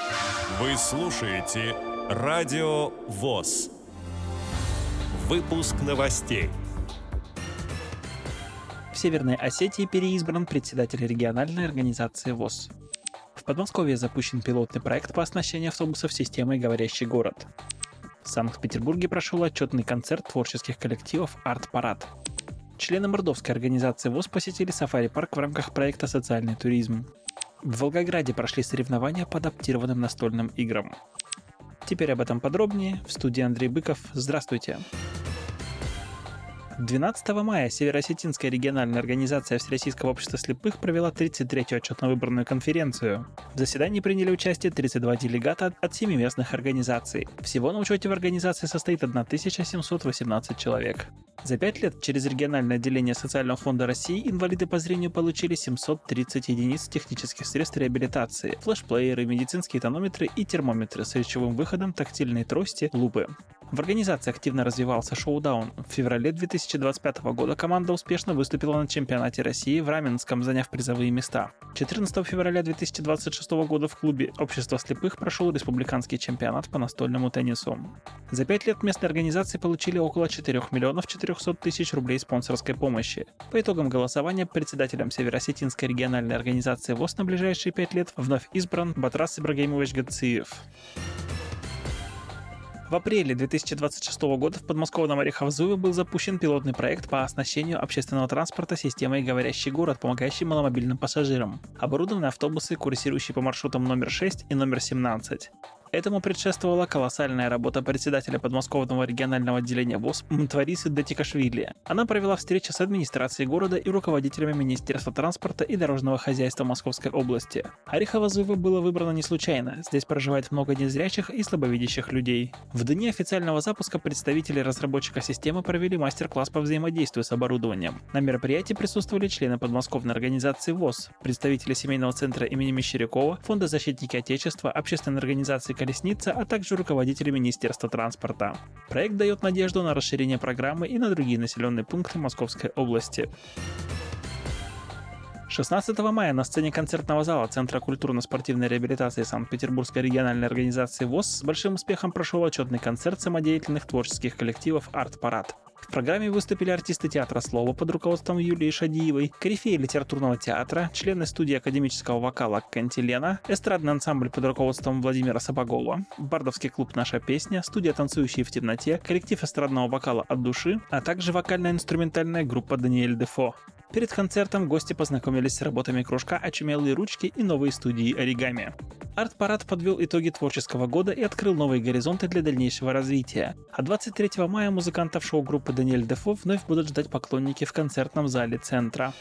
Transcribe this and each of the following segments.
Вы слушаете Радио ВОС. Выпуск новостей. В Северной Осетии переизбран председатель региональной организации ВОС. В Подмосковье запущен пилотный проект по оснащению автобусов системой «Говорящий город». В Санкт-Петербурге прошел отчетный концерт творческих коллективов «Арт-парад». Члены мордовской организации ВОС посетили сафари-парк в рамках проекта «Социальный туризм». В Волгограде прошли соревнования по адаптированным настольным играм. Теперь об этом подробнее. В студии Андрей Быков. Здравствуйте. 12 мая Северо-Осетинская региональная организация Всероссийского общества слепых провела 33-ю отчетно-выборную конференцию. В заседании приняли участие 32 делегата от 7 местных организаций. Всего на учете в организации состоит 1718 человек. За 5 лет через региональное отделение Социального фонда России инвалиды по зрению получили 730 единиц технических средств реабилитации, флешплееры, медицинские тонометры и термометры с речевым выходом, тактильные трости, лупы. В организации активно развивался шоу-даун. В феврале 2025 года команда успешно выступила на чемпионате России в Раменском, заняв призовые места. 14 февраля 2026 года в клубе Общества слепых прошел республиканский чемпионат по настольному теннису. За 5 лет местные организации получили около 4 миллионов 400 тысяч рублей спонсорской помощи. По итогам голосования председателем Северо-Осетинской региональной организации ВОС на ближайшие 5 лет вновь избран Батрас Ибрагимович Гациев. В апреле 2026 года в подмосковном Орехово-Зуеве был запущен пилотный проект по оснащению общественного транспорта системой «Говорящий город», помогающий маломобильным пассажирам. Оборудованы автобусы, курсирующие по маршрутам номер 6 и номер 17. Этому предшествовала колоссальная работа председателя подмосковного регионального отделения ВОС Мтварисы Датикашвили. Она провела встречи с администрацией города и руководителями Министерства транспорта и дорожного хозяйства Московской области. Орехово-Зуево было выбрано не случайно. Здесь проживает много незрячих и слабовидящих людей. В дни официального запуска представители разработчика системы провели мастер-класс по взаимодействию с оборудованием. На мероприятии присутствовали члены подмосковной организации ВОС, представители семейного центра имени Мещерякова, Фонда защитники Отечества, общественной организации «Колесница», а также руководители Министерства транспорта. Проект дает надежду на расширение программы и на другие населенные пункты Московской области. 16 мая на сцене концертного зала Центра культурно-спортивной реабилитации Санкт-Петербургской региональной организации ВОС с большим успехом прошел отчетный концерт самодеятельных творческих коллективов «Арт-парад». В программе выступили артисты театра «Слово» под руководством Юлии Шадиевой, корифеи литературного театра, члены студии академического вокала «Кантилена», эстрадный ансамбль под руководством Владимира Сапогова, бардовский клуб «Наша песня», студия «Танцующие в темноте», коллектив эстрадного вокала «От души», а также вокально-инструментальная группа «Даниэль Дефо». Перед концертом гости познакомились с работами кружка «Очумелые ручки» и новой студии «Оригами». Арт-парад подвел итоги творческого года и открыл новые горизонты для дальнейшего развития. А 23 мая музыкантов шоу-группы «Даниэль Дефо» вновь будут ждать поклонники в концертном зале центра.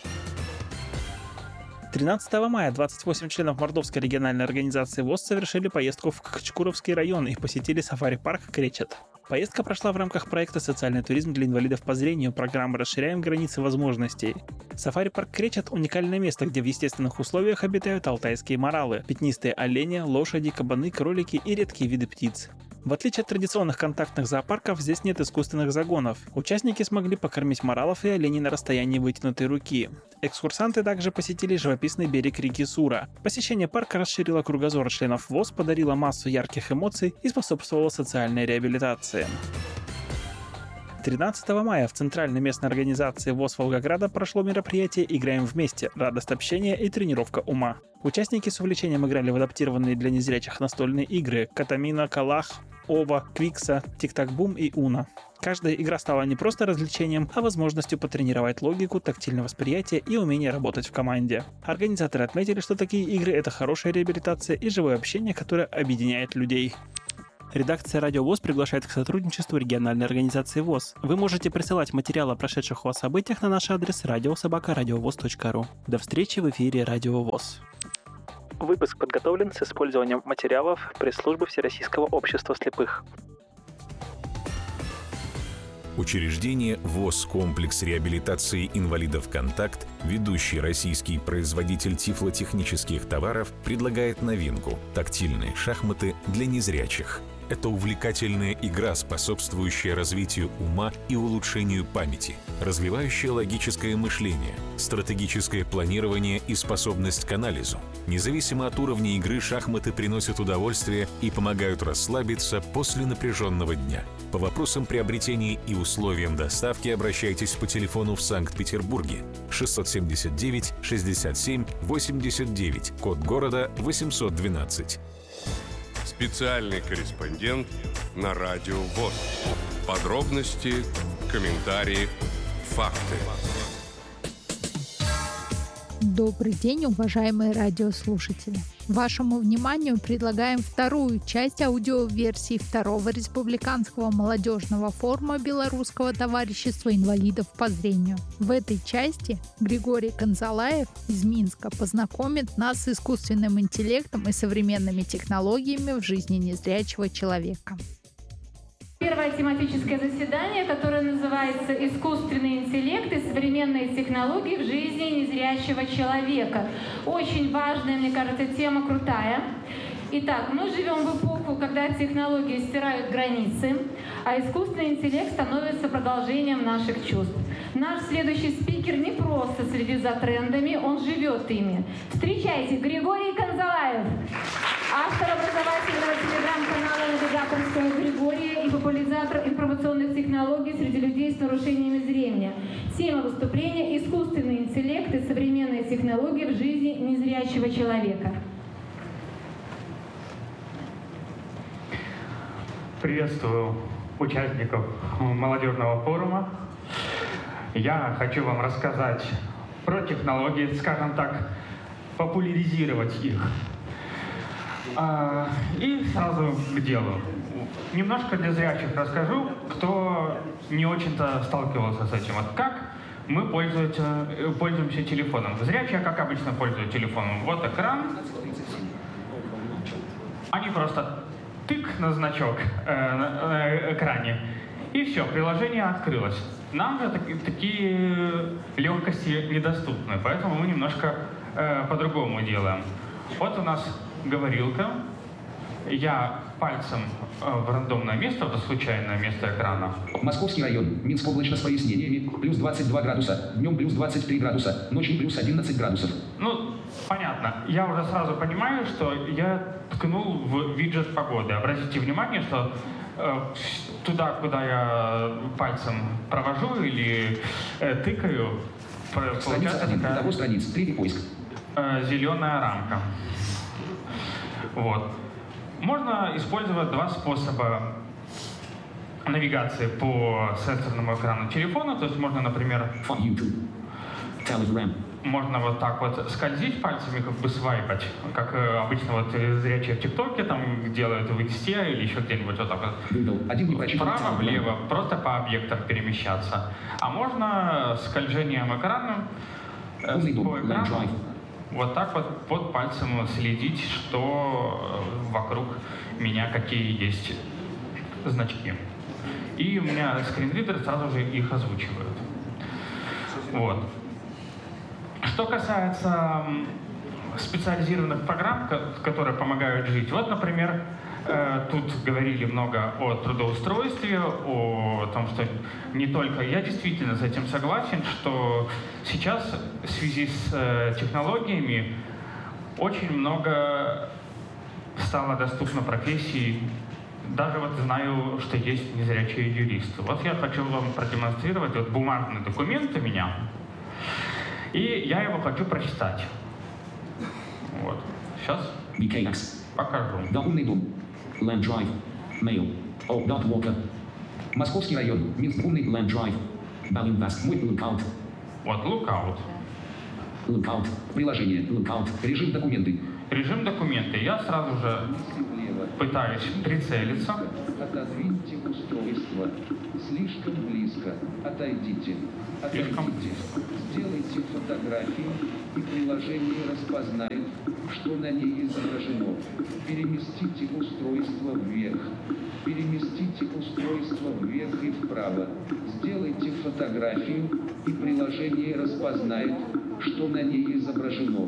13 мая 28 членов Мордовской региональной организации ВОС совершили поездку в Качкуровский район и посетили сафари-парк «Кречет». Поездка прошла в рамках проекта «Социальный туризм для инвалидов по зрению» программы «Расширяем границы возможностей». Сафари-парк «Кречет» – уникальное место, где в естественных условиях обитают алтайские моралы, пятнистые олени, лошади, кабаны, кролики и редкие виды птиц. В отличие от традиционных контактных зоопарков, здесь нет искусственных загонов. Участники смогли покормить моралов и оленей на расстоянии вытянутой руки. Экскурсанты также посетили живописный берег реки Сура. Посещение парка расширило кругозор членов ВОС, подарило массу ярких эмоций и способствовало социальной реабилитации. 13 мая в Центральной местной организации ВОС Волгограда прошло мероприятие «Играем вместе. Радость общения и тренировка ума». Участники с увлечением играли в адаптированные для незрячих настольные игры «Катамина», «Калах», «Ова», «Квикса», «Тик-так-бум» и «Уна». Каждая игра стала не просто развлечением, а возможностью потренировать логику, тактильное восприятие и умение работать в команде. Организаторы отметили, что такие игры – это хорошая реабилитация и живое общение, которое объединяет людей. Редакция «Радио ВОС» приглашает к сотрудничеству региональной организации ВОС. Вы можете присылать материалы о прошедших у вас событиях на наш адрес radio@radiovoz.ru. До встречи в эфире «Радио ВОС». Выпуск подготовлен с использованием материалов пресс-службы Всероссийского общества слепых. Учреждение ВОС «Комплекс реабилитации инвалидов «Контакт», ведущий российский производитель тифлотехнических товаров, предлагает новинку – тактильные шахматы для незрячих. – это увлекательная игра, способствующая развитию ума и улучшению памяти, развивающая логическое мышление, стратегическое планирование и способность к анализу. Независимо от уровня игры, шахматы приносят удовольствие и помогают расслабиться после напряженного дня. По вопросам приобретения и условиям доставки обращайтесь по телефону в Санкт-Петербурге 679 67 89, код города 812. Специальный корреспондент на Радио ВОС. Подробности, комментарии, факты. Добрый день, уважаемые радиослушатели! Вашему вниманию предлагаем вторую часть аудиоверсии второго республиканского молодежного форума Белорусского товарищества инвалидов по зрению. В этой части Григорий Конзалаев из Минска познакомит нас с искусственным интеллектом и современными технологиями в жизни незрячего человека. Первое тематическое заседание, которое называется «Искусственный интеллект и современные технологии в жизни незрячего человека». Очень важная, мне кажется, тема крутая. Итак, мы живем в эпоху, когда технологии стирают границы, а искусственный интеллект становится продолжением наших чувств. Наш следующий спикер не просто следит за трендами, он живет ими. Встречайте, Григорий Конзалаев, автор образовательного телеграм-канала «Навигаторская Григория» и популяризатор информационных технологий среди людей с нарушениями зрения. Тема выступления «Искусственный интеллект и современные технологии в жизни незрячего человека». Приветствую участников молодежного форума. Я хочу вам рассказать про технологии, скажем так, популяризировать их. И сразу к делу. Немножко для зрячих расскажу, кто не очень-то сталкивался с этим. Вот как мы пользуемся телефоном. Зрячие, как обычно, пользуются телефоном. Вот экран. Они просто тык на значок на экране, и все, приложение открылось. Нам же такие легкости недоступны, поэтому мы немножко по-другому делаем. Вот у нас говорилка. Я пальцем в рандомное место, в случайное место экрана. Московский район. Минск облачно с прояснениями. Плюс 22 градуса. Днем плюс 23 градуса. Ночью плюс 11 градусов. Ну, понятно. Я уже сразу понимаю, что я ткнул в виджет погоды. Обратите внимание, что туда, куда я пальцем провожу или тыкаю, получается такая того страниц. Третий поиск. Зеленая рамка. Вот. Можно использовать два способа навигации по сенсорному экрану телефона. То есть можно, например, можно вот так вот скользить пальцами, как бы свайпать, как обычно вот зрячие в ТикТоке там делают в Инсте или еще где-нибудь вот так вот. Вправо, влево, просто по объектам перемещаться. А можно скольжением экрана по экрану вот так вот под пальцем следить, что вокруг меня какие есть значки. И у меня скринридер сразу же их озвучивает. Вот. Что касается специализированных программ, которые помогают жить. Вот, например, тут говорили много о трудоустройстве, о том, что не только я действительно с этим согласен, что сейчас в связи с технологиями очень много стало доступно профессий. Даже вот знаю, что есть незрячие юристы. Вот я хочу вам продемонстрировать вот бумажный документ у меня, и я его хочу прочитать. Вот. Сейчас покажу. Land Drive. Mail. Walker. Московский район. Минск. Умный Land Drive. Балинваст. Мой Lookout. Вот Lookout. Lookout. Приложение. Lookout. Режим документы. Режим документы. Я сразу же пытаюсь прицелиться. Отодвиньте устройство. Слишком близко. Отойдите. Отойдите. Сделайте фотографию, и приложение распознает, что на ней изображено. Переместите устройство вверх. Переместите устройство вверх и вправо. Сделайте фотографию, и приложение распознает, что на ней изображено.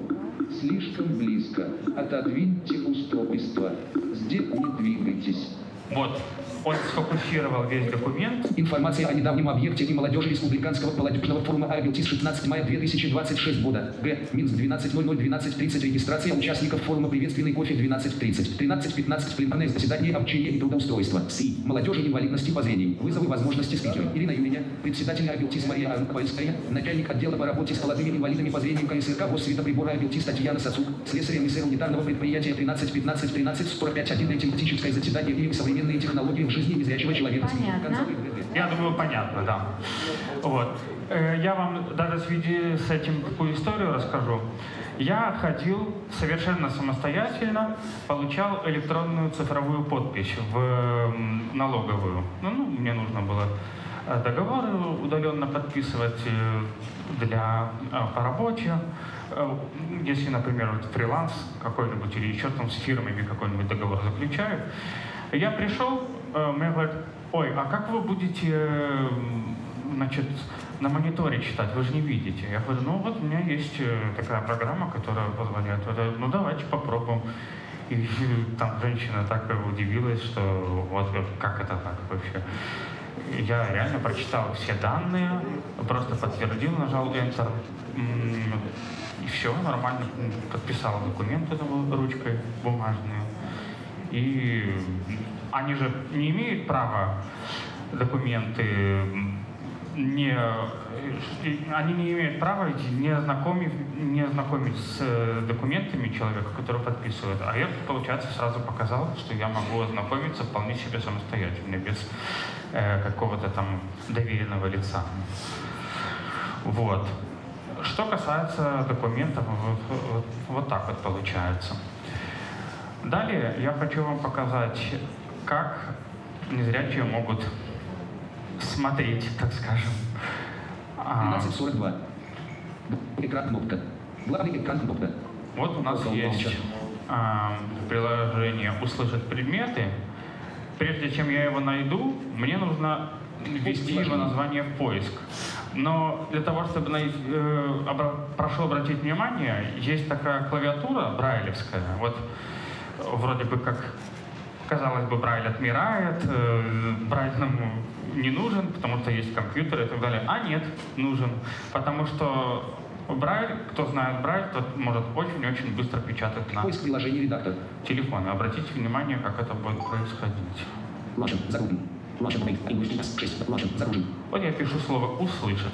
Слишком близко. Отодвиньте устройство. Здесь не двигайтесь. Вот. Он сфокусировал весь документ. Информация о недавнем объекте и молодежи Республиканского молодежного форума АБЛТИС 16 мая 2026 года. Г. Минск 12:00 12:30. Регистрация участников форума. Приветственный кофе 12:30. 13:15. Пленарное заседание обучения и трудоустройства. СИ. Молодежи инвалидности по зрению. Вызовы возможности спикера. Ирина Юрьевна, председатель АБЛТИС Мария Анковальская, начальник отдела по работе с молодыми инвалидами по зрению КСРК Госсветоприбора АБЛТИС Татьяна Сацук, слесарем ИС унитарного предприятия 13:15. 13:45. Тематическое заседание или современные технологии в жизни незрячего человека. Понятно. Я думаю, понятно, да. Вот. Я вам даже в связи с этим такую историю расскажу. Я ходил совершенно самостоятельно, получал электронную цифровую подпись в налоговую. Мне нужно было договоры удаленно подписывать по работе. Если, например, фриланс какой-нибудь или еще там с фирмами какой-нибудь договор заключаю, я пришел, мне говорят: ой, а как вы будете, на мониторе читать, вы же не видите. Я говорю: вот у меня есть такая программа, которая позволяет. Давайте попробуем. И там женщина так удивилась, что вот как это так вообще. Я реально прочитал все данные, просто подтвердил, нажал Enter, и все, нормально подписал документ ручкой бумажной. И они же не имеют права документы, они не имеют права не ознакомить с документами человека, который подписывает. А я, получается, сразу показал, что я могу ознакомиться вполне себе самостоятельно, без какого-то там доверенного лица. Вот. Что касается документов, вот так вот получается. Далее я хочу вам показать, как незрячие могут смотреть, так скажем. 12:42. Экран кнопка. Главный экран кнопка. Вот у нас есть приложение «Услышать предметы». Прежде чем я его найду, мне нужно ввести его название в поиск. Но для того, чтобы прошу обратить внимание, есть такая клавиатура брайлевская. Вот вроде бы как, казалось бы, Брайль отмирает, Брайль нам не нужен, потому что есть компьютеры и так далее. А нет, нужен, потому что Брайль, кто знает Брайль, тот может очень-очень быстро печатать на поиск приложения редактор. Телефон. Обратите внимание, как это будет происходить. Вот я пишу слово «услышать».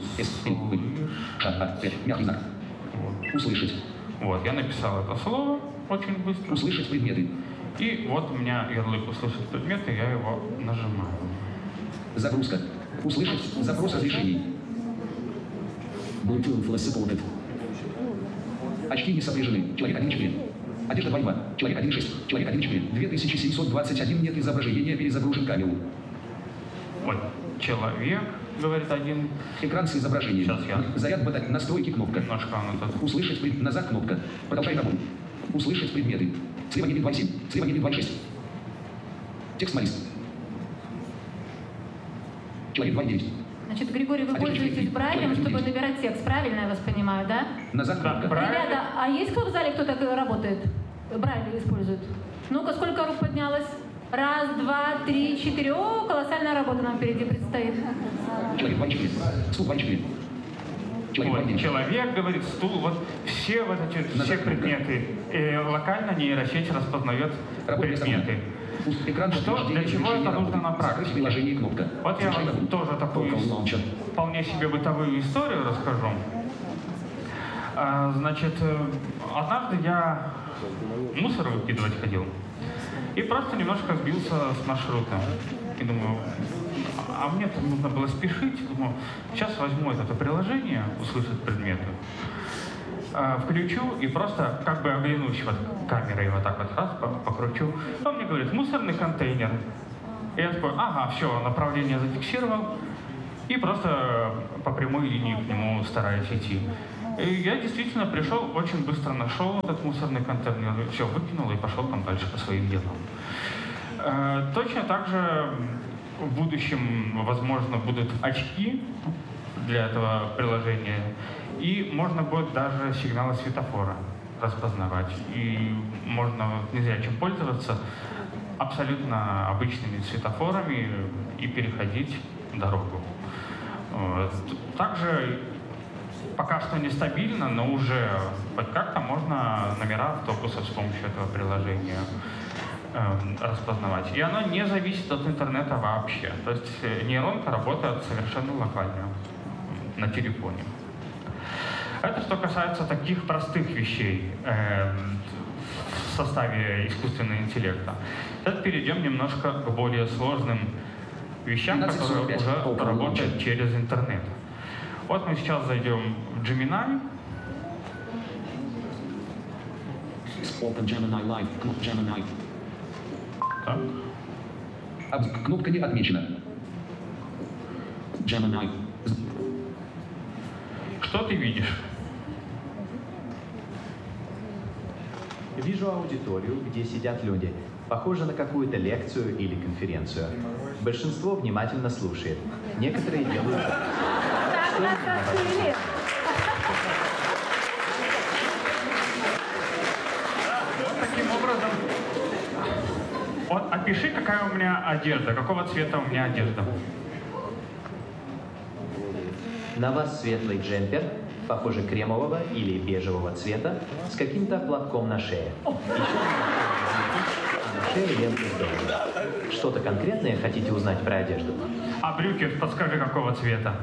Услышать. Вот, я написал это слово очень быстро. Услышать предметы. И вот у меня ярлык «Услышать предметы», я его нажимаю. Загрузка. Услышать запрос разрешений. Очки не сопряжены. Человек 1.4. Одежда 2.2. Человек 1.6. Человек 1.4. 2721. Нет изображения. Перезагружен камеру. Ой, человек, говорит один. Экран с изображением. Сейчас я. Заряд батареи. Настройки кнопка. Немножко она тут. Услышать назад кнопка. Продолжай работу. Услышать предметы. Слева 9.2.7. Слева 9.2.6. Текст малист. Человек 2.9. Значит, Григорий, вы пользуетесь Брайлем, чтобы набирать текст, правильно я вас понимаю, да? Назад кнопка. Ребята, а есть кто в зале, кто так работает? Брайль использует? Ну-ка, сколько рук поднялось? 1, 2, 3, 4. О, колоссальная работа нам впереди предстоит. Человек 2.4. Стул 2.4. Человек, говорит, стул, вот все вот эти все предметы. Локально нейросеть распознает предметы. Экран что, для чего это нужно на практике? Вот я вам тоже такую вполне себе бытовую историю расскажу. Значит, однажды я мусор выкидывать ходил и просто немножко сбился с маршрута. И думаю, а мне-то нужно было спешить. Думаю, сейчас возьму это приложение, услышать предметы, включу и просто как бы оглянусь вот камерой вот так вот раз покручу. Он мне говорит: мусорный контейнер. И я такой: ага, все, направление зафиксировал и просто по прямой линии к нему стараюсь идти. И я действительно пришел, очень быстро нашел этот мусорный контейнер, все выкинул и пошел там дальше по своим делам. Точно так же в будущем, возможно, будут очки для этого приложения. И можно будет даже сигналы светофора распознавать. И можно незрячим пользоваться абсолютно обычными светофорами и переходить дорогу. Также пока что нестабильно, но уже хоть как-то можно номера автобусов с помощью этого приложения распознавать. И оно не зависит от интернета вообще. То есть нейронка работает совершенно локально на телефоне. Это что касается таких простых вещей в составе искусственного интеллекта. Сейчас перейдем немножко к более сложным вещам, которые уже работают через интернет. Вот мы сейчас зайдем в Gemini. Open Gemini Live. Gemini. Так. Кнопка не отмечена. Gemini. Что ты видишь? Вижу аудиторию, где сидят люди. Похоже на какую-то лекцию или конференцию. Большинство внимательно слушает. Некоторые делают... Вот таким образом... Вот опиши, какая у меня одежда, какого цвета у меня одежда. На вас светлый джемпер, похоже кремового или бежевого цвета, с каким-то платком на шее. Еще на шее лента с долларом. Что-то конкретное хотите узнать про одежду? А брюки, подскажи, какого цвета?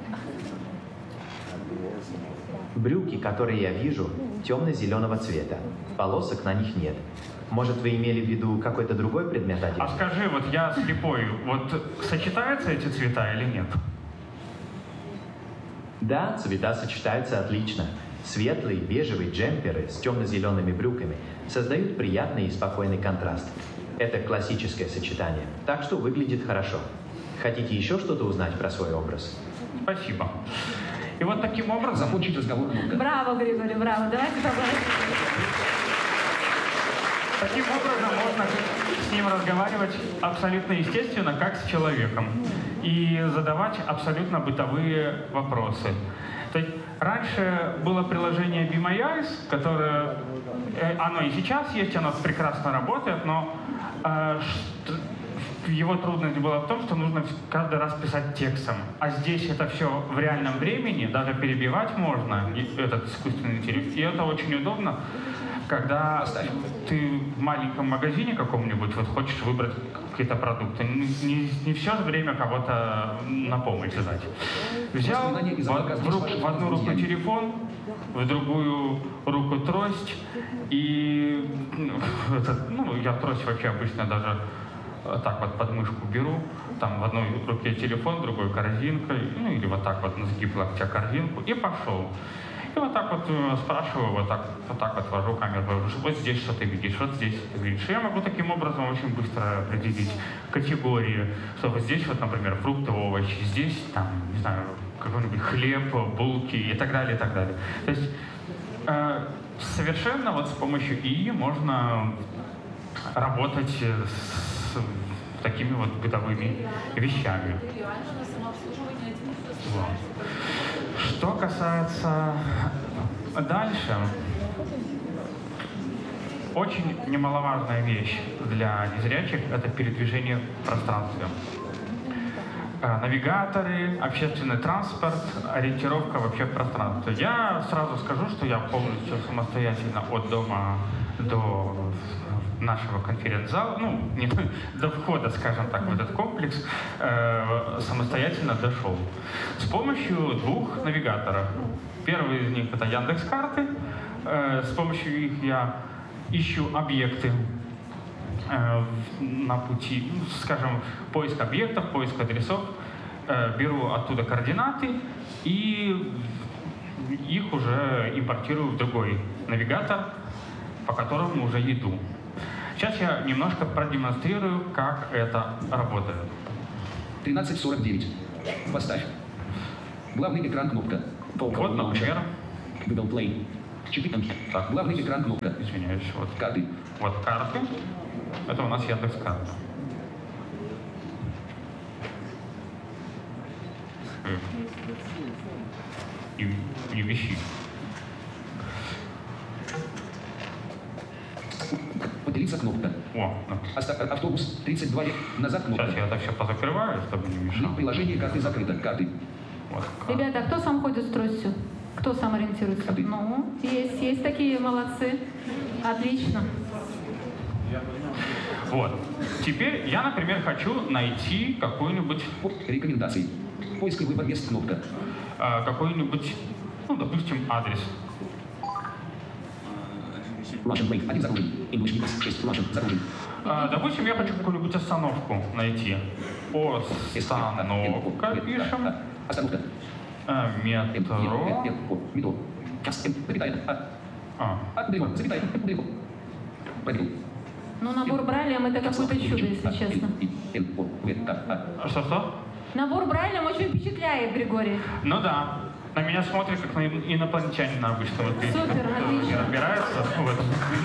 Брюки, которые я вижу, темно-зеленого цвета. Полосок на них нет. Может, вы имели в виду какой-то другой предмет одежды? А скажи, вот я слепой, вот сочетаются эти цвета или нет? Да, цвета сочетаются отлично. Светлые бежевые джемперы с темно-зелеными брюками создают приятный и спокойный контраст. Это классическое сочетание, так что выглядит хорошо. Хотите еще что-то узнать про свой образ? Спасибо. И вот таким образом... Закончить разговор кнопка. Браво, Григорий, браво. Давайте поговорим. Таким образом можно с ним разговаривать абсолютно естественно, как с человеком. И задавать абсолютно бытовые вопросы. То есть раньше было приложение Be My Eyes, которое... Оно и сейчас есть, оно прекрасно работает, но его трудность была в том, что нужно каждый раз писать текстом. А здесь это все в реальном времени, даже перебивать можно, этот искусственный интеллект. И это очень удобно, когда ты в маленьком магазине каком-нибудь вот хочешь выбрать какие-то продукты. Не все же время кого-то на помощь ждать. Взял в одну руку телефон, в другую руку трость. И я трость вообще обычно даже так вот под мышку беру. Там в одной руке телефон, в другой корзинка. Или вот так вот на сгиб локтя корзинку. И пошел. И вот так вот спрашиваю, вот так вот вожу камеру, говорю, вот здесь что ты видишь, вот здесь что ты видишь. И я могу таким образом очень быстро определить категории, что вот здесь вот, например, фрукты, овощи, здесь, там, не знаю, какой-нибудь хлеб, булки и так далее, и так далее. То есть совершенно вот с помощью ИИ можно работать с такими вот бытовыми вещами. Вот. Что касается дальше, очень немаловажная вещь для незрячих – это передвижение в пространстве. Навигаторы, общественный транспорт, ориентировка вообще в пространстве. Я сразу скажу, что я полностью самостоятельно от дома до нашего конференц-зала, до входа, скажем так, в этот комплекс, самостоятельно дошел. С помощью двух навигаторов. Первый из них — это Яндекс.Карты. С помощью их я ищу объекты на пути, скажем, поиск объектов, поиск адресов, беру оттуда координаты и их уже импортирую в другой навигатор, по которому уже иду. Сейчас я немножко продемонстрирую, как это работает. 13:49. Поставь. Главный экран кнопка. Вот, например. Google Play. Так, главный экран кнопка. Извиняюсь. Вот. Карты. Вот карты. Это у нас Яндекс.Карта. И вещи. Остановиться кнопка. О, Автобус 32 назад кнопка. Сейчас я это все позакрываю, чтобы не мешало. Приложение карты закрыто. Карты. Вот. Ребята, а кто сам ходит с тростью? Кто сам ориентируется? Ну, есть такие, молодцы. Отлично. Вот. Теперь я, например, хочу найти какую-нибудь... Рекомендации. Поиск и выбор мест кнопка. Какой-нибудь, ну, допустим, адрес. Russian Wave. 1 загружен. English Mix 6. Russian. Загружен. Допустим, я хочу какую-нибудь остановку найти. Остановка пишем. Остановка. Метро. Метро. Запятая. Пробел. Ну, набор Брайлем это какое-то чудо, если честно. Что? Набор Брайлем очень впечатляет, Григорий. Ну да. На меня смотрят как на инопланетянина обычно. Вот, супер, отлично. Не разбирается в этом.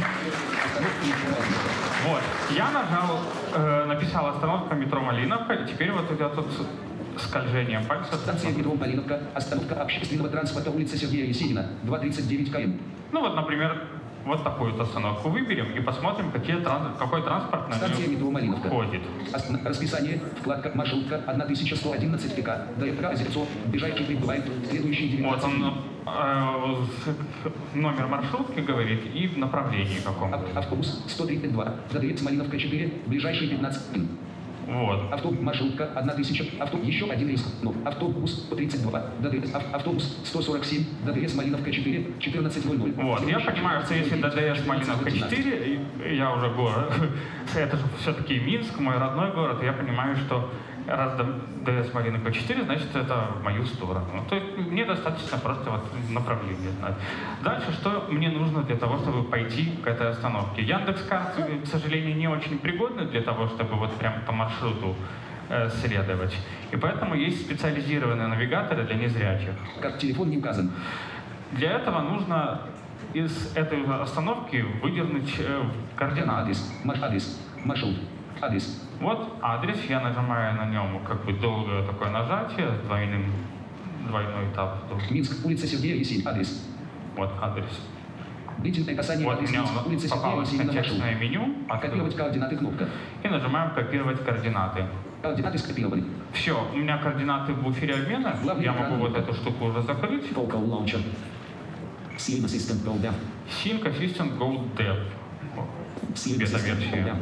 Вот. Я нажал, написал остановка метро Малиновка, и теперь вот идет тут скольжением пальца. Станция метро Малиновка. Остановка общественного транспорта улица Сергея Есенина. 2:39 км. Ну вот, например, вот такую вот остановку выберем и посмотрим, какой транспорт на станция метро Малиновка. Ходит. Расписание. Вкладка маршрутка 1111 ПК. ДФК Озерцо. Ближайший прибывает. Следующий 19. Вот он номер маршрутки говорит и направление каком. Автобус 132. ДДС Малиновка 4. Ближайший 15 минут. Вот. Автобус, маршрутка 1000, еще один рейс, автобус 32, ДДС, автобус 147, ДДС Малиновка 4, 14:00. Вот, я понимаю, что если ДДС Малиновка 4, я уже город, это же все-таки Минск, мой родной город, я понимаю, что раз ДДС Малиновка 4, значит это в мою сторону. То есть мне достаточно просто вот направление знать. Дальше, что мне нужно для того, чтобы пойти к этой остановке? Яндекс.Карты, к сожалению, не очень пригодны для того, чтобы вот прям по маршруту следовать. И поэтому есть специализированные навигаторы для незрячих. Как телефон не указан. Для этого нужно из этой остановки выдернуть координаты. Адрес, маршрут, адрес. Вот адрес, я нажимаю на нем как бы долгое такое нажатие, двойной этап. Минск, улица Сергея Есенина, адрес. Вот адрес. Длительное касание, вот адрес Минск, улица Сергея Есенина, контекстное меню. Копировать координаты, кнопка. И нажимаем копировать координаты. Координаты скопированы. Все, у меня координаты в буфере обмена. Я могу вот эту штуку уже закрыть. Focal Launcher. Sync Assistant Go Dev. Sync Assistant Go Dev. Бета-версия.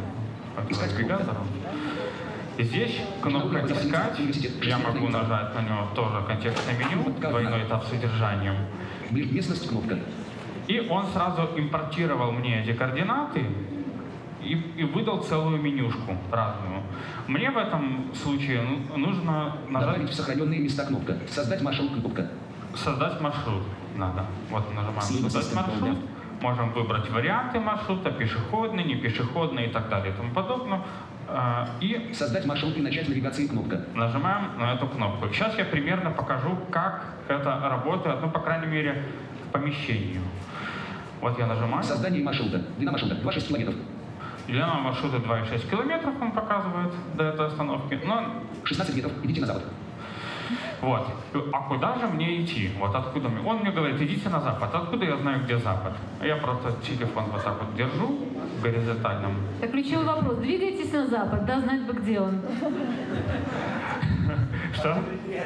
Здесь кнопка «Искать». Я могу нажать на него тоже контекстное меню, двойной этап с содержанием. Местность кнопка. И он сразу импортировал мне эти координаты и выдал целую менюшку разную. Мне в этом случае нужно нажать... Добавить в сохраненные места кнопка. Создать маршрут кнопка. Создать маршрут надо. Вот нажимаем «Создать маршрут». Можем выбрать варианты маршрута, пешеходный, не пешеходный и так далее и тому подобное. И создать маршрут и начать навигации кнопка. Нажимаем на эту кнопку. Сейчас я примерно покажу, как это работает, ну, по крайней мере, в помещении. Вот я нажимаю. Создание маршрута. Длина маршрута 2,6 километров. Длина маршрута 2,6 километров он показывает до этой остановки. Но... 16 метров. Идите на запад. Вот. А куда же мне идти? Вот откуда мне? Он мне говорит, идите на запад. Откуда я знаю, где запад? Я просто телефон вот так вот держу в горизонтальном. Так, ключевой вопрос. Двигайтесь на запад, да, знать бы, где он. Что?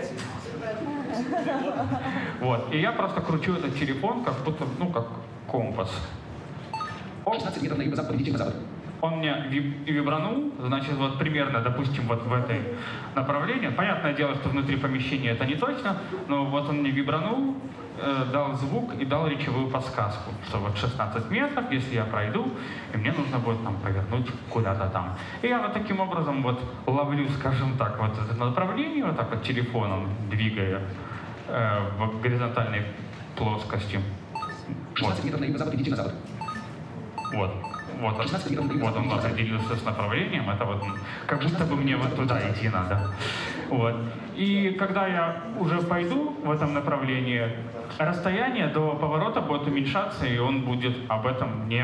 Вот. И я просто кручу этот телефон, как будто, ну, как компас. 16 метров на юго-запад, идите на запад. Он мне вибранул, значит, вот примерно, допустим, вот в этой направлении. Понятное дело, что внутри помещения это не точно, но вот он мне вибранул, дал звук и дал речевую подсказку, что вот 16 метров, если я пройду, и мне нужно будет там повернуть куда-то там. И я вот таким образом вот ловлю, скажем так, вот это направление, вот так вот телефоном двигая в горизонтальной плоскости. 16 метров на юго-запад, идите на запад. Вот. Вот он определился с направлением, это вот как будто бы мне вот туда идти надо. Вот. И когда я уже пойду в этом направлении, расстояние до поворота будет уменьшаться, и он будет об этом мне